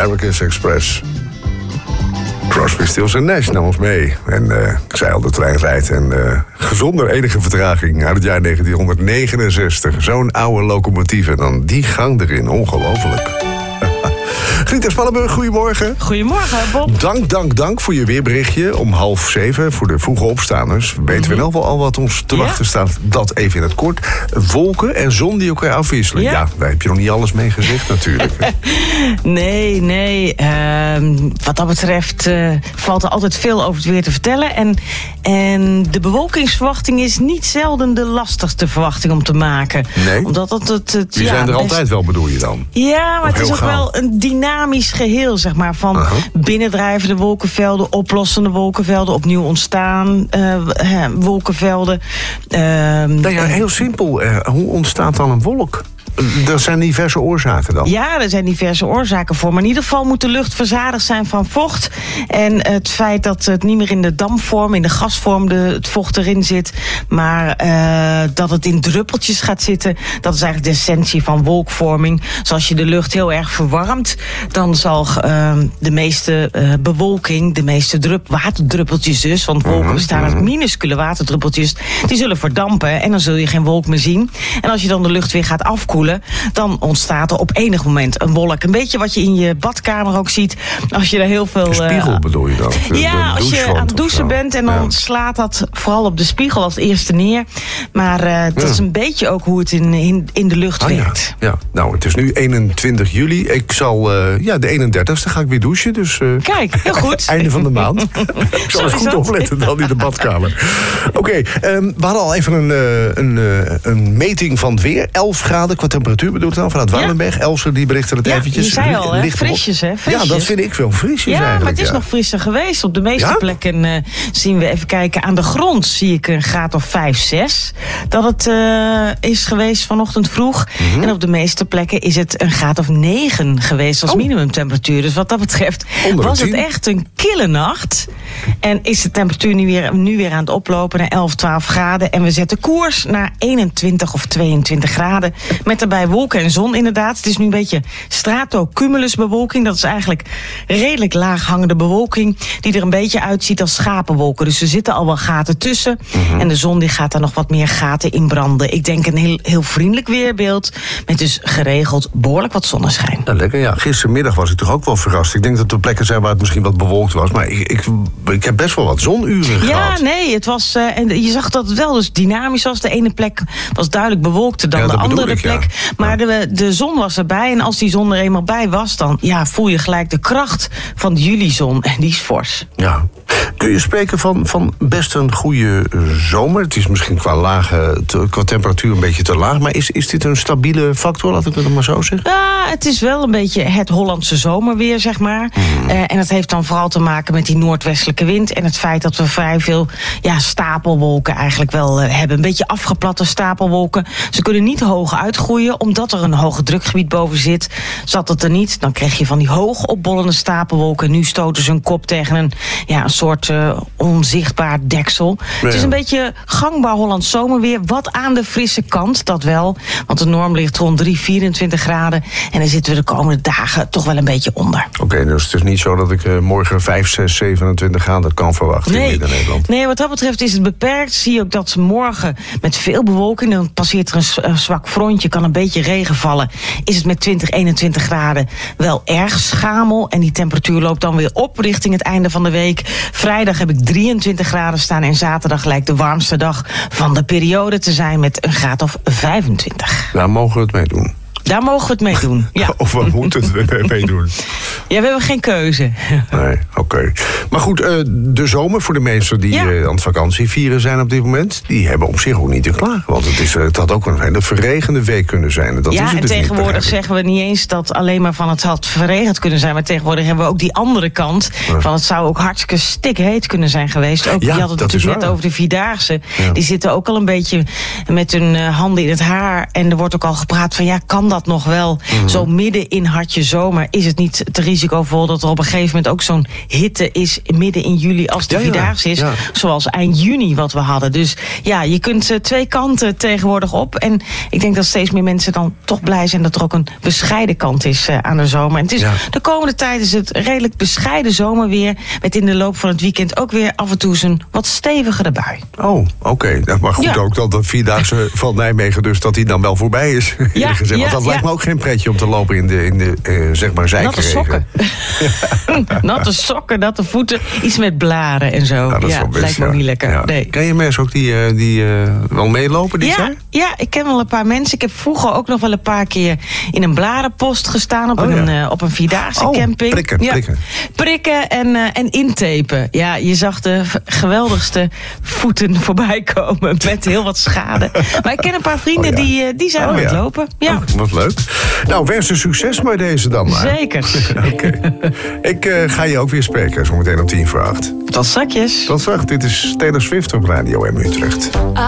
America's Express. Crosby, Stills Nash nam ons mee. En ik zei al, de trein rijdt. En zonder enige vertraging uit het jaar 1969. Zo'n oude locomotief en dan die gang erin. Ongelooflijk. Griet Spannenburg, goedemorgen. Goedemorgen, Bob. Dank voor je weerberichtje om 6:30 voor de vroege opstaanders. Weten we in wel al wat ons te wachten staat. Dat even in het kort. Wolken en zon die elkaar afwisselen. Ja, daar heb je nog niet alles mee gezegd natuurlijk. Nee. Wat dat betreft valt er altijd veel over het weer te vertellen. En de bewolkingsverwachting is niet zelden de lastigste verwachting om te maken. Nee? Omdat die zijn er altijd wel, bedoel je dan? Ja, maar of het is ook gauw? wel een dynamisch geheel, zeg maar. Van binnendrijvende wolkenvelden, oplossende wolkenvelden, opnieuw ontstaan wolkenvelden. Nou ja, heel simpel. Hoe ontstaat dan een wolk? Er zijn diverse oorzaken dan? Ja, er zijn diverse oorzaken voor. Maar in ieder geval moet de lucht verzadigd zijn van vocht. En het feit dat het niet meer in de dampvorm, in de gasvorm het vocht erin zit, maar dat het in druppeltjes gaat zitten, dat is eigenlijk de essentie van wolkvorming. Dus als je de lucht heel erg verwarmt, dan zal de meeste bewolking, de meeste waterdruppeltjes dus, want wolken bestaan uit minuscule waterdruppeltjes, die zullen verdampen en dan zul je geen wolk meer zien. En als je dan de lucht weer gaat afkoelen, dan ontstaat er op enig moment een wolk. Een beetje wat je in je badkamer ook ziet. Als je er heel veel... Een spiegel bedoel je dan? Als je aan het douchen bent en dan slaat dat vooral op de spiegel als eerste neer. Maar dat is een beetje ook hoe het in de lucht werkt. Ja. Nou, het is nu 21 juli. Ik zal de 31ste ga ik weer douchen. Dus, kijk, heel goed. Einde van de maand. Ik zal eens goed opletten dan in de badkamer. Oké, we hadden al even een meting van het weer. 11 graden qua temperatuur bedoelt het dan vanuit Woudenberg. Elze die berichtte het eventjes. Je zei al, frisjes hè? Ja, dat vind ik wel frisjes eigenlijk. Maar het is nog frisser geweest. Op de meeste plekken zien we, even kijken, aan de grond zie ik een graad of 5, 6. Dat het is geweest vanochtend vroeg. En op de meeste plekken is het een graad of 9 geweest als minimumtemperatuur. Dus wat dat betreft was het echt een kille nacht. En is de temperatuur nu weer aan het oplopen naar 11, 12 graden. En we zetten koers naar 21 of 22 graden. Met daarbij wolken en zon inderdaad. Het is nu een beetje stratocumulus bewolking. Dat is eigenlijk redelijk laag hangende bewolking die er een beetje uitziet als schapenwolken. Dus er zitten al wel gaten tussen. En de zon die gaat daar nog wat meer gaten in branden. Ik denk een heel vriendelijk weerbeeld met dus geregeld behoorlijk wat zonneschijn. Ja, lekker. Ja, gistermiddag was ik toch ook wel verrast. Ik denk dat er plekken zijn waar het misschien wat bewolkt was. Maar ik heb best wel wat zonuren gehad. Ja, nee, het was... en je zag dat het wel dus dynamisch was. De ene plek was duidelijk bewolkter dan de andere plek. Ja. Maar de zon was erbij. En als die zon er eenmaal bij was, dan voel je gelijk de kracht van de julizon. En die is fors. Ja. Kun je spreken van best een goede zomer? Het is misschien qua temperatuur een beetje te laag. Maar is dit een stabiele factor, laat ik het maar zo zeggen? Ja, het is wel een beetje het Hollandse zomerweer, zeg maar. En dat heeft dan vooral te maken met die noordwestelijke wind. En het feit dat we vrij veel stapelwolken eigenlijk wel hebben. Een beetje afgeplatte stapelwolken. Ze kunnen niet hoog uitgroeien, omdat er een hoge drukgebied boven zit. Zat het er niet, dan krijg je van die hoog opbollende stapelwolken. Nu stoten ze hun kop tegen een soort onzichtbaar deksel. Ja. Het is een beetje gangbaar Hollands zomerweer. Wat aan de frisse kant, dat wel. Want de norm ligt rond 24 graden. En dan zitten we de komende dagen toch wel een beetje onder. Oké, dus het is niet zo dat ik morgen 5, 6, 27 graden kan verwachten in Midden-Nederland. Nee, wat dat betreft is het beperkt. Zie je ook dat morgen met veel bewolking, dan passeert er een zwak frontje, kan een beetje regen vallen. Is het met 20, 21 graden wel erg schamel. En die temperatuur loopt dan weer op richting het einde van de week. Vrijdag heb ik 23 graden staan en zaterdag lijkt de warmste dag van de periode te zijn met een graad of 25. Daar mogen we het mee doen. Daar mogen we het mee doen, ja. Of we moeten het mee doen. Ja, we hebben geen keuze. Nee, oké. Maar goed, de zomer voor de mensen die aan het vakantie vieren zijn op dit moment, die hebben op zich ook niet te klagen. Want het had ook een hele verregende week kunnen zijn. Dat is het en dus tegenwoordig zeggen we niet eens dat alleen maar van het had verregend kunnen zijn. Maar tegenwoordig hebben we ook die andere kant. Van het zou ook hartstikke stikheet kunnen zijn geweest. Ook, je had het natuurlijk net over de Vierdaagse. Ja. Die zitten ook al een beetje met hun handen in het haar. En er wordt ook al gepraat van kan dat dat nog wel. Zo midden in hartje zomer is het niet te risicovol dat er op een gegeven moment ook zo'n hitte is midden in juli als de Vierdaagse is. Ja. Zoals eind juni wat we hadden. Dus ja, je kunt twee kanten tegenwoordig op. En ik denk dat steeds meer mensen dan toch blij zijn dat er ook een bescheiden kant is aan de zomer. En het is, de komende tijd is het redelijk bescheiden zomerweer. Met in de loop van het weekend ook weer af en toe een wat stevigere bui. Oh, oké. Maar goed ook dat de Vierdaagse van Nijmegen dus dat die dan wel voorbij is. Want dat lijkt me ook geen pretje om te lopen in de zeg maar zijkregen. Natte sokken. Natte sokken, natte voeten. Iets met blaren en zo. Nou, dat lijkt me ook niet lekker. Ja. Nee. Ken je mensen ook die wel meelopen dit jaar? Ja, ik ken wel een paar mensen. Ik heb vroeger ook nog wel een paar keer in een blarenpost gestaan op een Vierdaagse camping. Prikken en intapen. Ja, je zag de geweldigste voeten voorbij komen met heel wat schade. Maar ik ken een paar vrienden die zijn aan het lopen. Ja. Oh, wat leuk. Nou, wens je succes met deze dan maar. Zeker. Okay. Ik ga je ook weer spreken, zometeen om 7:50. Tot straks. Tot straks. Dit is Taylor Swift op Radio M Utrecht.